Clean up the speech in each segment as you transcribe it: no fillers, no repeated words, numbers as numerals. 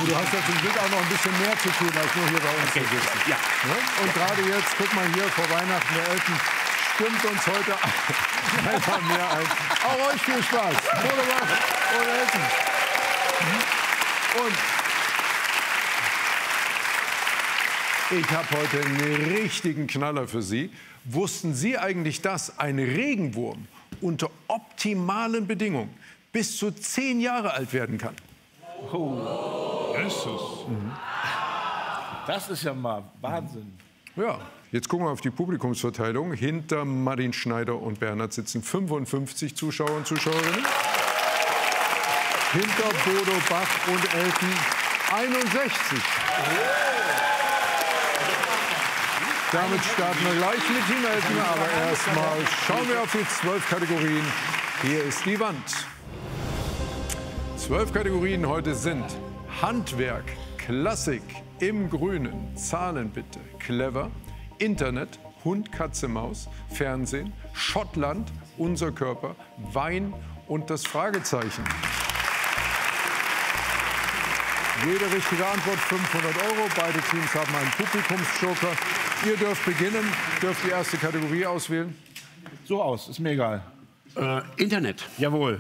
du hast ja zum Glück auch noch ein bisschen mehr zu tun, als nur hier bei uns zu sitzen. Ja. Ne? Und gerade jetzt, guck mal hier, vor Weihnachten, der Elton stimmt uns heute einfach mehr ein. Auch euch viel Spaß. Modebach und Elton. Und ich habe heute einen richtigen Knaller für Sie. Wussten Sie eigentlich, dass ein Regenwurm unter optimalen Bedingungen bis zu 10 Jahre alt werden kann? Oh. Jesus. Das ist ja mal Wahnsinn. Ja, jetzt gucken wir auf die Publikumsverteilung. Hinter Martin Schneider und Bernhard sitzen 55 Zuschauer und Zuschauerinnen. Hinter Bodo Bach und Elton 61. Damit starten wir gleich mit Team Elton, aber erstmal schauen wir auf die 12 Kategorien. Hier ist die Wand. 12 Kategorien heute sind Handwerk, Klassik, im Grünen, Zahlen bitte, clever, Internet, Hund, Katze, Maus, Fernsehen, Schottland, unser Körper, Wein und das Fragezeichen. Jede richtige Antwort 500 €. Beide Teams haben einen Publikumsjoker. Ihr dürft beginnen, dürft die erste Kategorie auswählen. So aus, ist mir egal. Internet. Jawohl.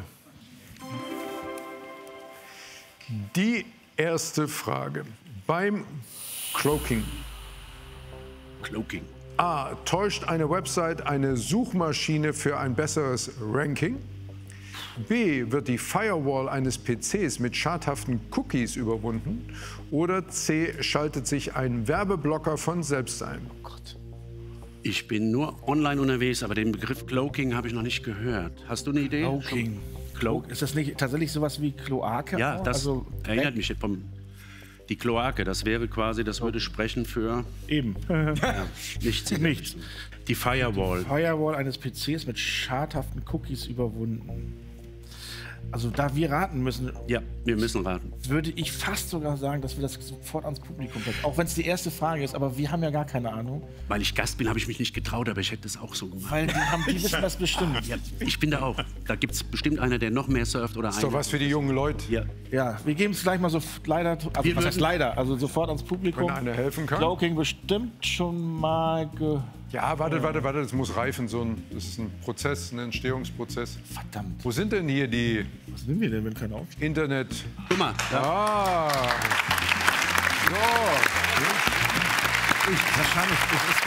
Die erste Frage. Beim Cloaking. Cloaking. A. Täuscht eine Website eine Suchmaschine für ein besseres Ranking? B. Wird die Firewall eines PCs mit schadhaften Cookies überwunden? Oder C. Schaltet sich ein Werbeblocker von selbst ein? Oh Gott. Ich bin nur online unterwegs, aber den Begriff Cloaking habe ich noch nicht gehört. Hast du eine Idee? Cloaking. Ist das nicht tatsächlich sowas wie Kloake? Ja, auch? das also, erinnert mich jetzt die Kloake. Das wäre quasi, das würde sprechen für eben. ja, nichts. Nichts. Die Firewall. Firewall eines PCs mit schadhaften Cookies überwunden. Also da wir raten müssen, Ja, wir müssen raten. würde ich fast sogar sagen, dass wir das sofort ans Publikum bringen. Auch wenn es die erste Frage ist, aber wir haben ja gar keine Ahnung. Weil ich Gast bin, habe ich mich nicht getraut, aber ich hätte das auch so gemacht. Weil die wissen das bestimmt. Ja, ich bin da auch. Da gibt es bestimmt einer, der noch mehr surft oder Ist doch was für die jungen Leute. Ja. Ja, wir geben es gleich mal so leider, also Wir was heißt würden- leider, also sofort ans Publikum. Wenn einer helfen kann. Cloaking bestimmt schon mal Ja, warte, das muss reifen. Das ist ein Prozess, ein Entstehungsprozess. Verdammt. Wo sind denn hier die Was nehmen wir denn, wenn keiner aufsteht? Internet? Guck mal, Ah. So. Wahrscheinlich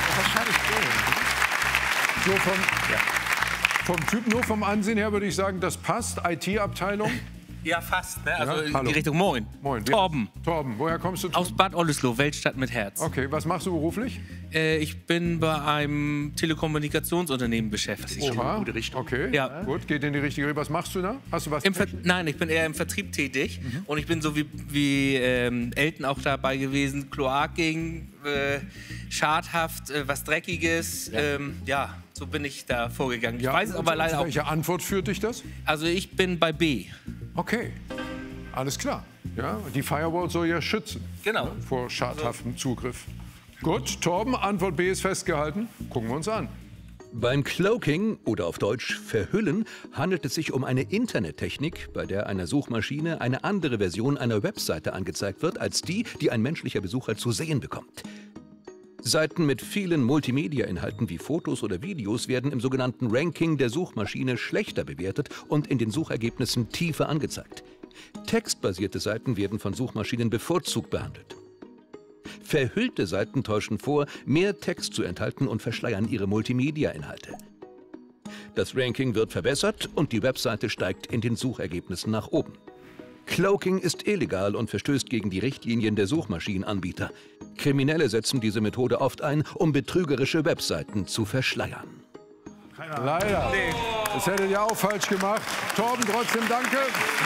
So vom Typ, nur vom Ansehen her würde ich sagen, das passt. IT-Abteilung. Ja, fast. Ne? Also Ja, in hallo. die Richtung Moin. Moin. Torben. Torben, woher kommst du? Aus Bad Oldesloe, Weltstadt mit Herz. Okay, was machst du beruflich? Ich bin bei einem Telekommunikationsunternehmen beschäftigt. Oha. gute Richtung. Okay, Ja. gut, geht in die richtige Richtung. Was machst du da? Hast du was? Nein, ich bin eher im Vertrieb tätig. Und ich bin so wie Elton auch dabei gewesen. Kloaking, schadhaft, was Dreckiges. Ja, so bin ich da vorgegangen. Ich weiß es aber leider auch. Welche Antwort führt dich das? Also ich bin bei B. Okay, alles klar. Ja, die Firewall soll ja schützen Genau. vor schadhaftem Zugriff. Gut, Torben, Antwort B ist festgehalten. Gucken wir uns an. Beim Cloaking oder auf Deutsch Verhüllen handelt es sich um eine Internettechnik, bei der einer Suchmaschine eine andere Version einer Webseite angezeigt wird, als die ein menschlicher Besucher zu sehen bekommt. Seiten mit vielen Multimedia-Inhalten wie Fotos oder Videos werden im sogenannten Ranking der Suchmaschine schlechter bewertet und in den Suchergebnissen tiefer angezeigt. Textbasierte Seiten werden von Suchmaschinen bevorzugt behandelt. Verhüllte Seiten täuschen vor, mehr Text zu enthalten und verschleiern ihre Multimedia-Inhalte. Das Ranking wird verbessert und die Webseite steigt in den Suchergebnissen nach oben. Cloaking ist illegal und verstößt gegen die Richtlinien der Suchmaschinenanbieter. Kriminelle setzen diese Methode oft ein, um betrügerische Webseiten zu verschleiern. Leider. Das hättet ihr auch falsch gemacht. Torben, trotzdem danke.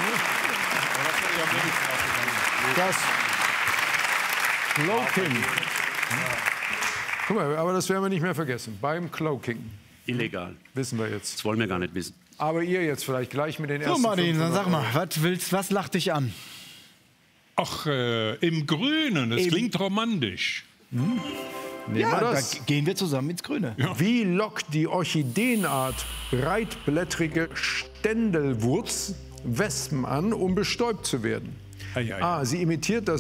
Das Cloaking. Guck mal, aber das werden wir nicht mehr vergessen. Beim Cloaking. illegal. Wissen wir jetzt. Das wollen wir gar nicht wissen. Aber ihr jetzt vielleicht gleich mit den ersten. So, Martin, dann 500 sag mal, was lacht dich an? Ach, im Grünen, das klingt romantisch. Nehmen wir Da das. gehen wir zusammen ins Grüne. Wie lockt die Orchideenart breitblättrige Ständelwurz Wespen an, um bestäubt zu werden? Ei, ei. A. Sie imitiert das